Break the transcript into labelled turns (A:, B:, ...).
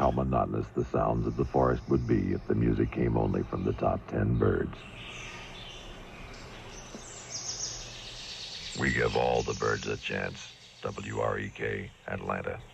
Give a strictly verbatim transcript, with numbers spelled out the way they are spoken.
A: how monotonous the sounds of the forest would be if the music came only from the top ten birds. We give all the birds a chance. W R E K, Atlanta.